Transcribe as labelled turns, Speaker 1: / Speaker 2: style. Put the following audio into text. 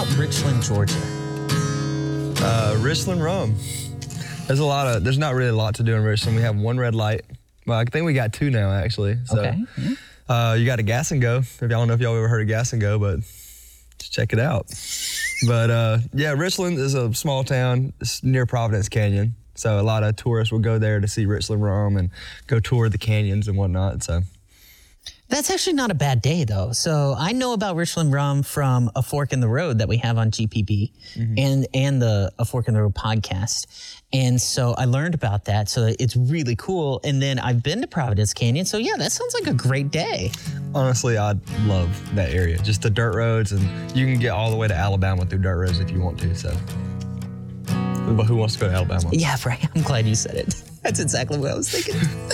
Speaker 1: Richland, Georgia?
Speaker 2: Richland rum. There's not really a lot to do in Richland. We have one red light. Well, I think we got two now, actually. So,
Speaker 1: Okay.
Speaker 2: You got a Gas and Go. If y'all don't know if y'all ever heard of Gas and Go, but just check it out. But yeah, Richland is a small town. It's near Providence Canyon. So a lot of tourists will go there to see Richland rum and go tour the canyons and whatnot. So
Speaker 1: That's actually not a bad day, though. So I know about Richland rum from A Fork in the Road that we have on GPB and the A Fork in the Road podcast. And so I learned about that. So it's really cool. And then I've been to Providence Canyon. So yeah, that sounds like a great day.
Speaker 2: honestly, I love that area. Just the dirt roads, and you can get all the way to Alabama through dirt roads if you want to. So, but who wants to go to Alabama?
Speaker 1: Yeah, Frank, I'm glad you said it. That's exactly what I was thinking.